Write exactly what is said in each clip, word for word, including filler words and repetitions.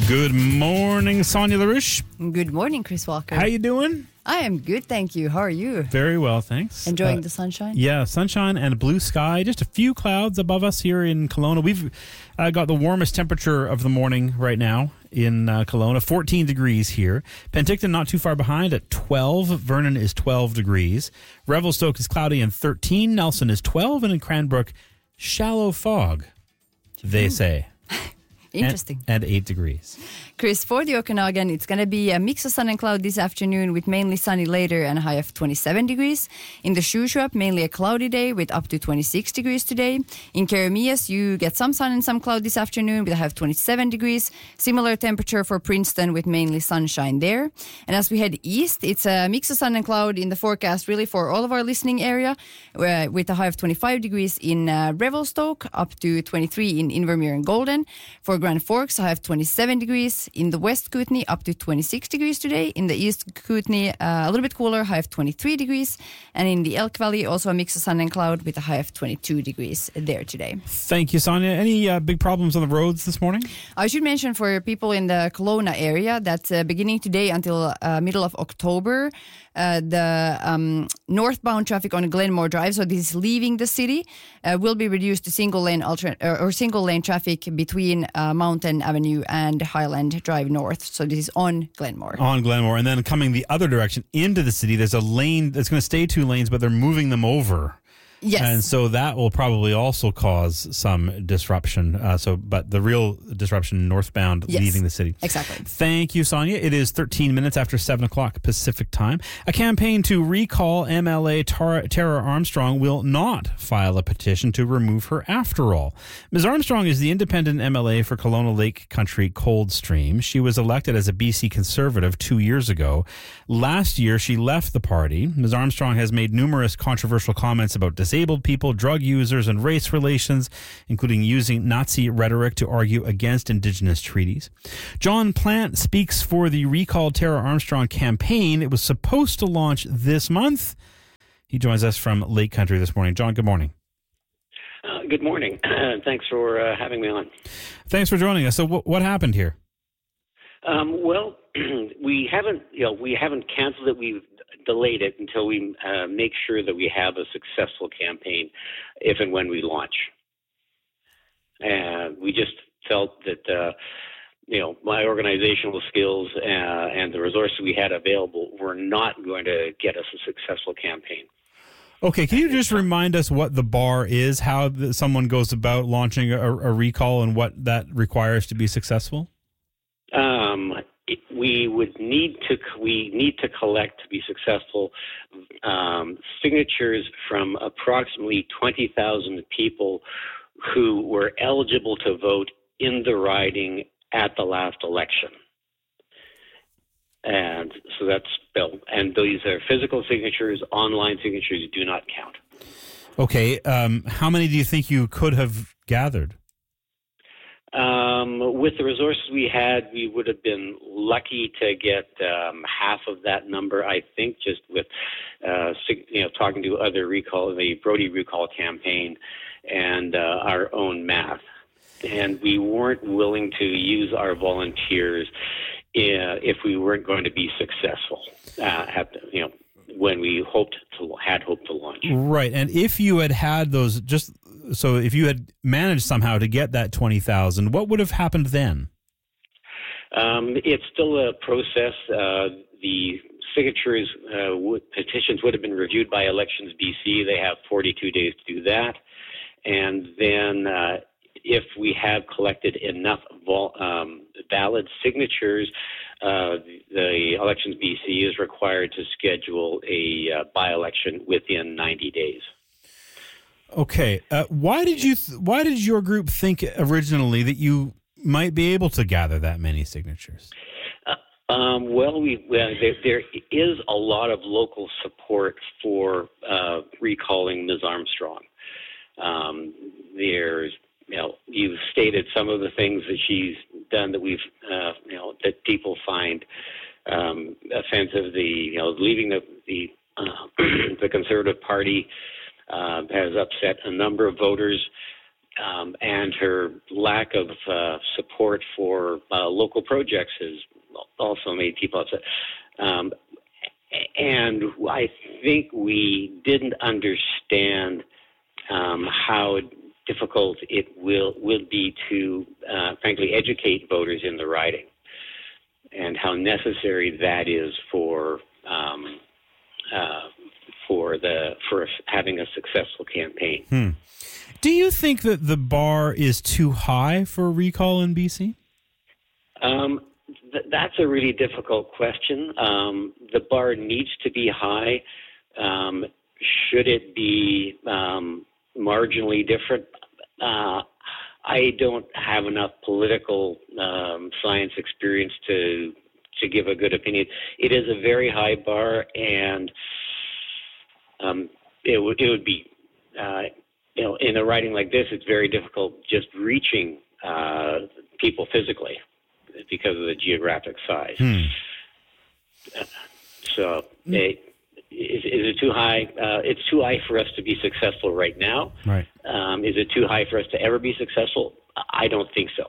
Good morning, Sonia LaRouche. Good morning, Chris Walker. How you doing? I am good, thank you. How are you? Very well, thanks. Enjoying Uh, the sunshine? Yeah, sunshine and blue sky. Just a few clouds above us here in Kelowna. We've uh, got the warmest temperature of the morning right now in uh, Kelowna, fourteen degrees here. Penticton not too far behind at twelve. Vernon is twelve degrees. Revelstoke is cloudy and thirteen. Nelson is twelve. And in Cranbrook, shallow fog, they say. Interesting. And, and eight degrees. Chris, for the Okanagan, it's going to be a mix of sun and cloud this afternoon with mainly sunny later and a high of twenty-seven degrees. In the Shuswap, mainly a cloudy day with up to twenty-six degrees today. In Keremeos, you get some sun and some cloud this afternoon with a high of twenty-seven degrees. Similar temperature for Princeton with mainly sunshine there. And as we head east, it's a mix of sun and cloud in the forecast really for all of our listening area uh, with a high of twenty-five degrees in uh, Revelstoke, up to twenty-three in Invermere and Golden. For Grand Forks, a high of twenty-seven degrees. In the West Kootenay, up to twenty-six degrees today. In the East Kootenay, uh, a little bit cooler, high of twenty-three degrees. And in the Elk Valley, also a mix of sun and cloud with a high of twenty-two degrees there today. Thank you, Sonia. Any uh, big problems on the roads this morning? I should mention for people in the Kelowna area that uh, beginning today until uh, middle of October, uh, the um, northbound traffic on Glenmore Drive, so this is leaving the city, uh, will be reduced to single lane alter- or, or single lane traffic between uh, Mountain Avenue and Highland Drive North. So this is on Glenmore. On Glenmore. And then coming the other direction into the city, there's a lane that's going to stay two lanes, but they're moving them over. Yes. And so that will probably also cause some disruption. Uh, so, but the real disruption northbound Yes, leaving the city. Exactly. Thank you, Sonia. It is thirteen minutes after seven o'clock Pacific time. A campaign to recall M L A Tara, Tara Armstrong will not file a petition to remove her after all. Miz Armstrong is the independent M L A for Kelowna Lake Country Coldstream. She was elected as a B C Conservative two years ago. Last year, she left the party. Miz Armstrong has made numerous controversial comments about disabled people, drug users, and race relations, including using Nazi rhetoric to argue against Indigenous treaties. John Plant speaks for the Recall Tara Armstrong campaign. It was supposed to launch this month. He joins us from Lake Country this morning. John, good morning. Uh, good morning. Thanks for uh, having me on. Thanks for joining us. So what, what happened here? Um, well, we haven't, you know, we haven't canceled it. We've delayed it until we uh, make sure that we have a successful campaign if and when we launch. And we just felt that, uh, you know, my organizational skills uh, and the resources we had available were not going to get us a successful campaign. Okay, can you just remind us what the bar is, how the, someone goes about launching a, a recall and what that requires to be successful? Um, it, we would need to we need to collect to be successful um, signatures from approximately twenty thousand people who were eligible to vote in the riding at the last election. And so that's Bill. And these are physical signatures. Online signatures do not count. Okay. Um, how many do you think you could have gathered? Um, with the resources we had, we would have been lucky to get um, half of that number, I think, just with uh, you know, talking to other recall, the Brody recall campaign and uh, our own math. And we weren't willing to use our volunteers uh, if we weren't going to be successful uh, at the, you know, when we hoped to had hoped to launch. Right. And if you had had those, just so if you had managed somehow to get that twenty thousand, what would have happened then? Um, it's still a process. Uh, the signatures, uh, would, petitions would have been reviewed by Elections B C. They have forty-two days to do that. And then uh, if we have collected enough vol- um, valid signatures, uh, the Elections B C is required to schedule a uh, by-election within ninety days. Okay. Uh, why did you? Th- why did your group think originally that you might be able to gather that many signatures? Uh, um, well, we well, there, there is a lot of local support for uh, recalling Miz Armstrong. Um, there's, you know, you've stated some of the things that she's done that we've, uh, you know, that people find um, offensive. The, you know, leaving the the, uh, the Conservative Party uh, has upset a number of voters. um, and her lack of uh, support for uh, local projects has also made people upset. Um, and I think we didn't understand um, how difficult it will will be to, uh, frankly, educate voters in the riding, and how necessary that is for um, uh, for the for having a successful campaign. Hmm. Do you think that the bar is too high for a recall in B C? Um, th- that's a really difficult question. Um, the bar needs to be high. Um, should it be um, marginally different? Uh, I don't have enough political um, science experience to to give a good opinion. It is a very high bar, and um, it would it would be uh, you know, in a riding like this, it's very difficult just reaching uh, people physically because of the geographic size. Hmm. So, mm. it, is, is it too high? Uh, it's too high for us to be successful right now. Right. Um, is it too high for us to ever be successful? I don't think so.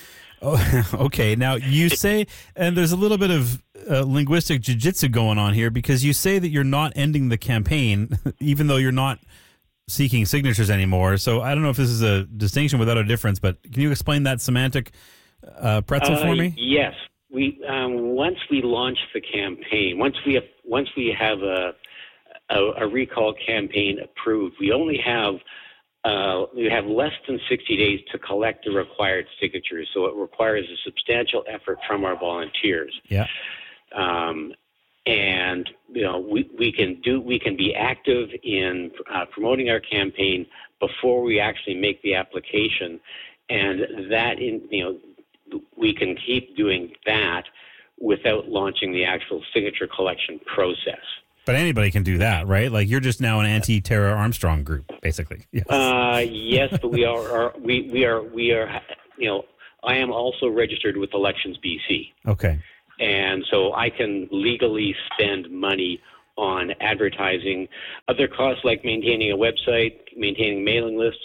Oh, okay. Now you say, and there's a little bit of uh, linguistic jiu-jitsu going on here, because you say that you're not ending the campaign, even though you're not seeking signatures anymore. So I don't know if this is a distinction without a difference, but can you explain that semantic uh, pretzel uh, for me? Yes. We um, once we launch the campaign, once we have once we have a a, a recall campaign approved, we only have uh, we have less than sixty days to collect the required signatures. So it requires a substantial effort from our volunteers. Yeah. Um, and you know we, we can do we can be active in uh, promoting our campaign before we actually make the application, and that in you know. we can keep doing that without launching the actual signature collection process. But anybody can do that, right? Like, you're just now an anti-Tara Armstrong group, basically. Yes. Uh, yes, but we are, are we we are we are you know I am also registered with Elections B C. Okay. And so I can legally spend money on advertising, other costs like maintaining a website, maintaining mailing lists.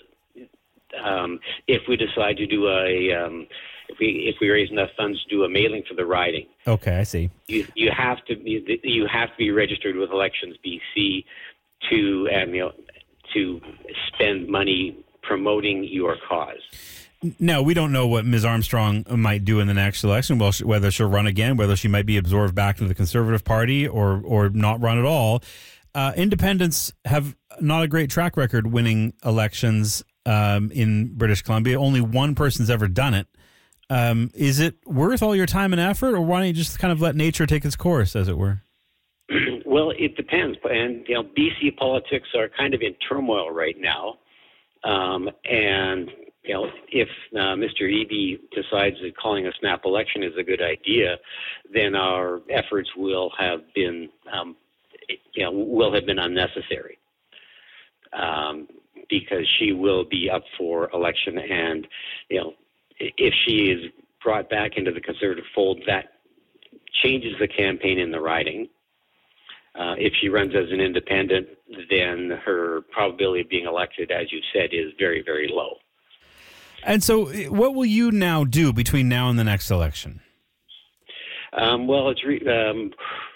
Um, if we decide to do a um, If we if we raise enough funds to do a mailing for the riding, okay, I see. You you have to be you have to be registered with Elections B C to um, you know to spend money promoting your cause. Now, we don't know what Miz Armstrong might do in the next election. Well, whether she'll run again, whether she might be absorbed back into the Conservative Party, or or not run at all. Uh, independents have not a great track record winning elections um, in British Columbia. Only one person's ever done it. Um, is it worth all your time and effort, or why don't you just kind of let nature take its course, as it were? Well, it depends. And, you know, B C politics are kind of in turmoil right now. Um, and, you know, if uh, Mister Eby decides that calling a snap election is a good idea, then our efforts will have been, um, you know, will have been unnecessary. Um, because she will be up for election, and, you know, if she is brought back into the Conservative fold, that changes the campaign in the riding. Uh, if she runs as an independent, then her probability of being elected, as you said, is very, very low. And so what will you now do between now and the next election? Um, well, it's re- um,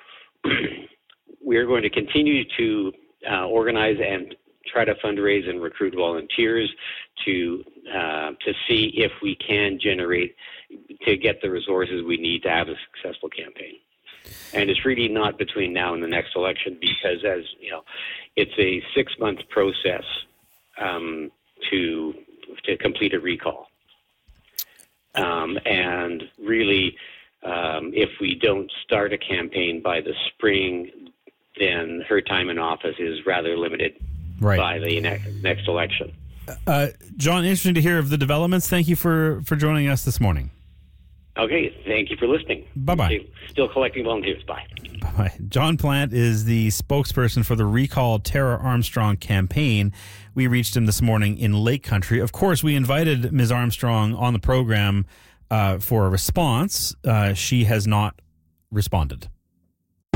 we're going to continue to uh, organize and try to fundraise and recruit volunteers to uh, to see if we can generate, to get the resources we need to have a successful campaign. And it's really not between now and the next election, because, as you know, it's a six-month process um, to to complete a recall. Um, and really, um, if we don't start a campaign by the spring, then her time in office is rather limited. Right. By the next, next election. Uh, John, interesting to hear of the developments. Thank you for, for joining us this morning. Okay, thank you for listening. Bye-bye. Still collecting volunteers. Bye. Bye-bye. John Plant is the spokesperson for the Recall Tara Armstrong campaign. We reached him this morning in Lake Country. Of course, we invited Miz Armstrong on the program uh, for a response. Uh, she has not responded.